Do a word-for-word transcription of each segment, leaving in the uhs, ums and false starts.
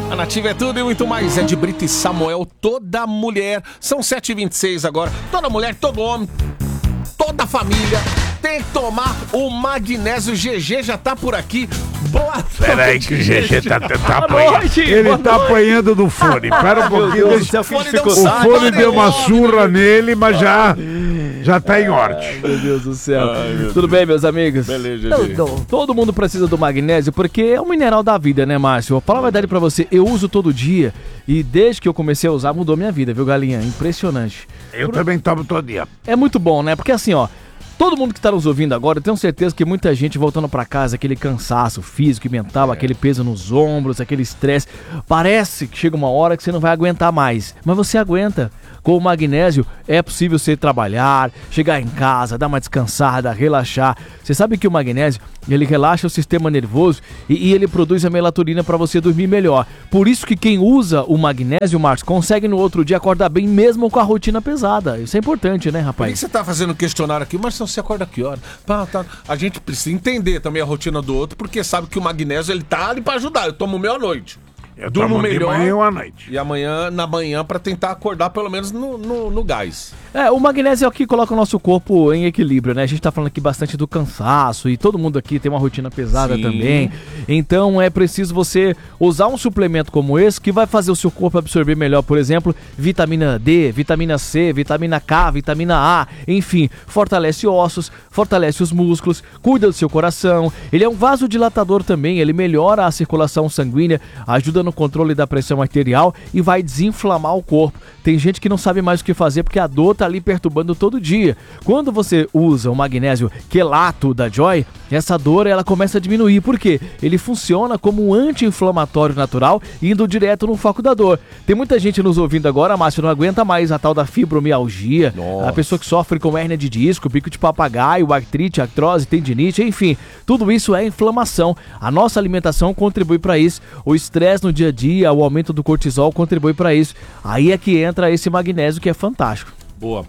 A Nativa é tudo e muito mais. É de Brito e Samuel, toda mulher. São sete e vinte e seis agora. Toda mulher, todo homem, toda família tem que tomar o magnésio. G G já tá por aqui. Boa noite. Peraí que o G G tá, tá apanhando. Ele tá apanhando no fone. Para um pouquinho. Deixa... O fone, deu, o fone deu uma surra nele, mas já, já tá em ordem. Ai, meu Deus do céu. Ai, Tudo bem, meus amigos? Beleza, G G. Tudo. Todo mundo precisa do magnésio porque é um mineral da vida, né, Márcio? Vou falar a verdade pra você. Eu uso todo dia e desde que eu comecei a usar mudou minha vida, viu, Galinha? Impressionante. Eu Por... também tomo todo dia. É muito bom, né? Porque assim, ó, todo mundo que está nos ouvindo agora, eu tenho certeza que muita gente voltando para casa, aquele cansaço físico e mental, é. aquele peso nos ombros, aquele estresse. Parece que chega uma hora que você não vai aguentar mais, mas você aguenta. Com o magnésio é possível você trabalhar, chegar em casa, dar uma descansada, relaxar. Você sabe que o magnésio, ele relaxa o sistema nervoso e, e ele produz a melatonina para você dormir melhor. Por isso que quem usa o magnésio, Marcos, consegue no outro dia acordar bem mesmo com a rotina pesada. Isso é importante, né, rapaz? Por que você tá fazendo questionário aqui? Mas você acorda que hora? Pá, tá. A gente precisa entender também a rotina do outro, porque sabe que o magnésio, ele tá ali para ajudar. Eu tomo o meu à noite. Eu durmo melhor de manhã ou à noite. E amanhã, na manhã, pra tentar acordar pelo menos no, no, no gás. É, o magnésio é o que coloca o nosso corpo em equilíbrio, né? A gente tá falando aqui bastante do cansaço e todo mundo aqui tem uma rotina pesada Sim. também. Então é preciso você usar um suplemento como esse que vai fazer o seu corpo absorver melhor, por exemplo, vitamina D, vitamina C, vitamina K, vitamina A, enfim, fortalece ossos, fortalece os músculos, cuida do seu coração. Ele é um vasodilatador também, ele melhora a circulação sanguínea, ajuda no controle da pressão arterial e vai desinflamar o corpo. Tem gente que não sabe mais o que fazer porque a dor tá ali perturbando todo dia. Quando você usa o magnésio quelato da Joy, essa dor ela começa a diminuir. Por quê? Ele funciona como um anti-inflamatório natural, indo direto no foco da dor. Tem muita gente nos ouvindo agora, Márcio, não aguenta mais a tal da fibromialgia, Nossa. a pessoa que sofre com hérnia de disco, bico de papagaio, artrite, artrose, tendinite, enfim, tudo isso é inflamação. A nossa alimentação contribui para isso. O estresse no dia a dia, o aumento do cortisol contribui para isso. Aí é que entra esse magnésio que é fantástico. Boa.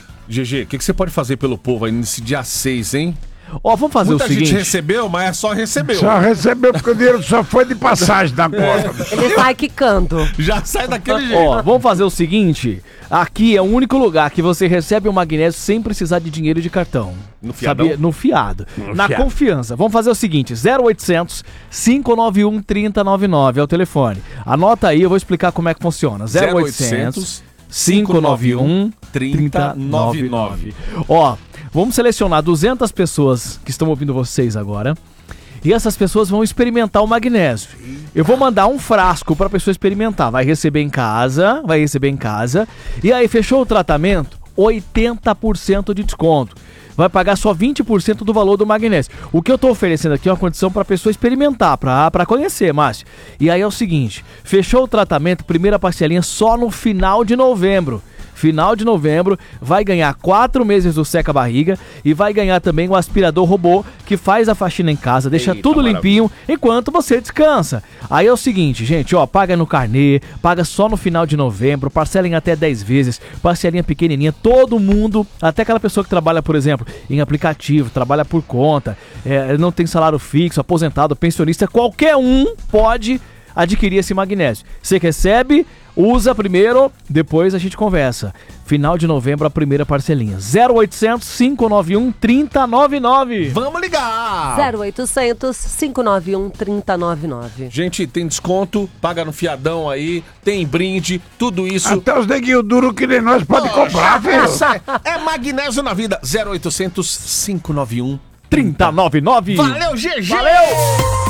G G, o que, que você pode fazer pelo povo aí nesse dia seis, hein? Ó, vamos fazer Muita o seguinte. Muita gente recebeu, mas só recebeu. Só recebeu porque o dinheiro só foi de passagem da conta. Ele sai quicando. Já sai daquele jeito. Ó, vamos fazer o seguinte. Aqui é o único lugar que você recebe o magnésio sem precisar de dinheiro de cartão. No fiadão? Sabia? No fiado. No Na fiado. confiança. Vamos fazer o seguinte. zero oitocentos, cinco nove um, três zero nove nove é o telefone. Anota aí, eu vou explicar como é que funciona. zero oitocentos, cinco nove um, três zero nove nove. Ó, vamos selecionar duzentas pessoas que estão ouvindo vocês agora. E essas pessoas vão experimentar o magnésio. Eu vou mandar um frasco para a pessoa experimentar. Vai receber em casa, vai receber em casa. E aí, fechou o tratamento? oitenta por cento de desconto. Vai pagar só vinte por cento do valor do magnésio. O que eu estou oferecendo aqui é uma condição para a pessoa experimentar, para conhecer, Márcio. E aí é o seguinte, fechou o tratamento, primeira parcelinha só no final de novembro. Final de novembro, vai ganhar quatro meses do seca-barriga e vai ganhar também o aspirador robô que faz a faxina em casa, deixa Eita, tudo limpinho maravilha. Enquanto você descansa. Aí é o seguinte, gente, ó, paga no carnê, paga só no final de novembro, parcela em até dez vezes, parcelinha pequenininha, todo mundo, até aquela pessoa que trabalha, por exemplo, em aplicativo, trabalha por conta, é, não tem salário fixo, aposentado, pensionista, qualquer um pode adquirir esse magnésio. Você recebe, usa primeiro, depois a gente conversa. Final de novembro, a primeira parcelinha. zero oitocentos, cinco nove um, três zero nove nove. Vamos ligar! zero oitocentos, cinco nove um, três zero nove nove. Gente, tem desconto, paga no fiadão aí, tem brinde, tudo isso. Até os neguinhos duros que nem nós podem comprar, filho. É magnésio na vida. zero oitocentos, cinco nove um, três zero nove nove. Valeu, G G! Valeu!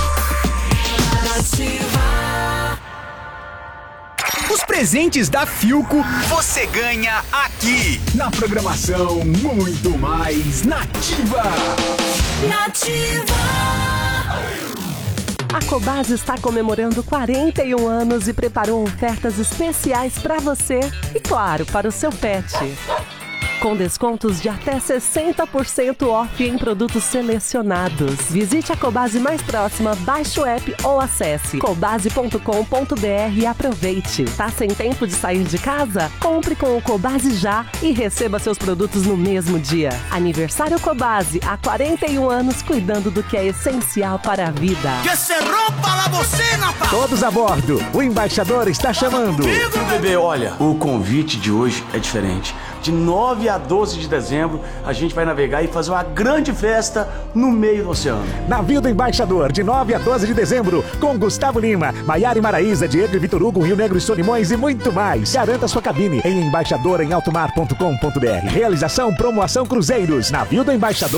Os presentes da Philco você ganha aqui na programação Muito Mais Nativa. Nativa. A Cobasi está comemorando quarenta e um anos e preparou ofertas especiais para você e, claro, para o seu pet. Com descontos de até sessenta por cento off em produtos selecionados. Visite a Cobasi mais próxima, baixe o app ou acesse cobasi ponto com ponto b r e aproveite. Tá sem tempo de sair de casa? Compre com o Cobasi já e receba seus produtos no mesmo dia. Aniversário Cobasi, há quarenta e um anos cuidando do que é essencial para a vida. Que se rompa a você, Natal. Todos a bordo, o embaixador está chamando. Bebê, olha, o convite de hoje é diferente. De nove a doze de dezembro, a gente vai navegar e fazer uma grande festa no meio do oceano. Navio do Embaixador, de nove a doze de dezembro, com Gustavo Lima, Maiara e Maraísa, Diego e Vitor Hugo, Rio Negro e Solimões e muito mais. Garanta sua cabine em embaixador em altomar ponto com ponto br. Realização Promoção Cruzeiros. Navio do Embaixador.